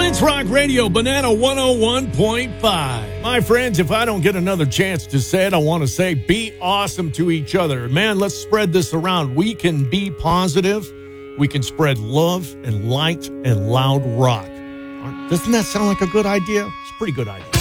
Science Rock Radio, Banana 101.5. My friends, if I don't get another chance to say it, I want to say be awesome to each other. Man, let's spread this around. We can be positive. We can spread love and light and loud rock. Doesn't that sound like a good idea? It's a pretty good idea.